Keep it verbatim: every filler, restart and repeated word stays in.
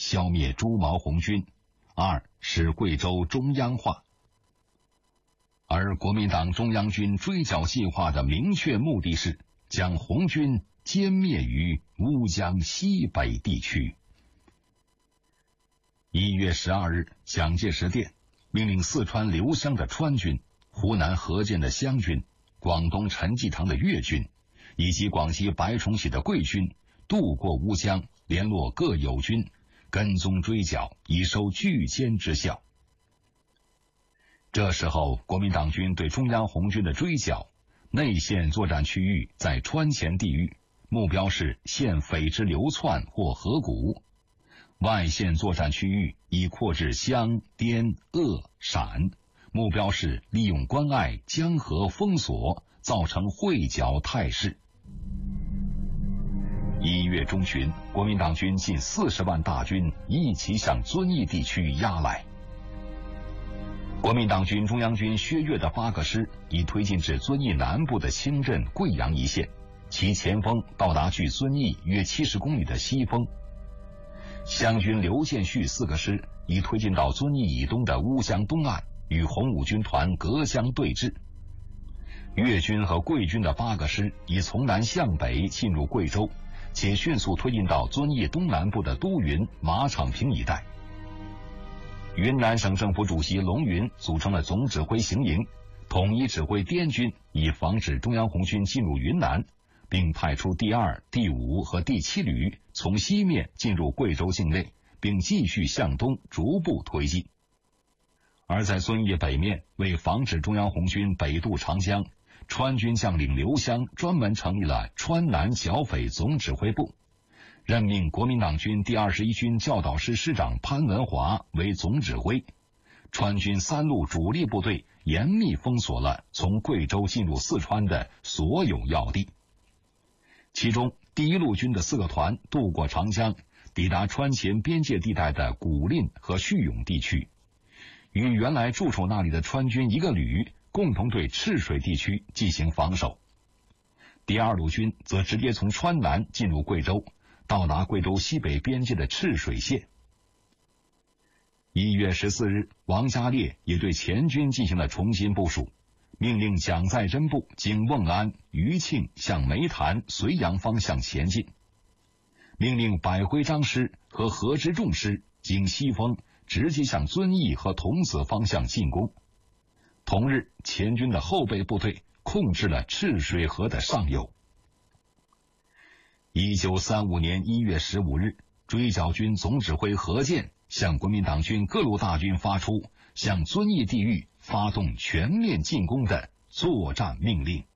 消灭朱毛红军；二、使贵州中央化。而国民党中央军追剿计划的明确目的是将红军歼灭于乌江西北地区。一月十二日，蒋介石电命令四川刘湘的川军、湖南河间的湘军、广东陈济棠的粤军以及广西白崇禧的桂军渡过乌江，联络各友军，跟踪追剿，以收拒歼之效。这时候，国民党军对中央红军的追剿，内线作战区域在川黔地域，目标是现匪之流窜或河谷；外线作战区域已扩至湘、滇、鄂、陕，目标是利用关隘、江河封锁，造成会剿态势。一月中旬，国民党军近四十万大军一起向遵义地区压来。国民党军中央军薛岳的八个师已推进至遵义南部的清镇、贵阳一线，其前锋到达距遵义约七十公里的西丰。湘军刘建绪四个师已推进到遵义以东的乌江东岸，与红五军团隔江对峙。粤军和桂军的八个师已从南向北进入贵州，且迅速推进到遵义东南部的都匀、马场坪一带。云南省政府主席龙云组成了总指挥行营，统一指挥滇军，以防止中央红军进入云南，并派出第二、第五和第七旅从西面进入贵州境内，并继续向东逐步推进。而在遵义北面，为防止中央红军北渡长江，川军将领刘湘专门成立了川南剿匪总指挥部，任命国民党军第二十一军教导师师长潘文华为总指挥。川军三路主力部队严密封锁了从贵州进入四川的所有要地。其中第一路军的四个团渡过长江，抵达川黔边界地带的古蔺和叙永地区，与原来驻守那里的川军一个旅共同对赤水地区进行防守。第二路军则直接从川南进入贵州，到达贵州西北边界的赤水县。一月十四日，王家烈也对前军进行了重新部署，命令蒋在珍部经瓮安、余庆向梅潭、绥阳方向前进，命令百辉章师和何之仲师经西丰直接向遵义和桐梓方向进攻。同日，前军的后备部队控制了赤水河的上游。一九三五年一月十五日，追剿军总指挥何键向国民党军各路大军发出向遵义地域发动全面进攻的作战命令。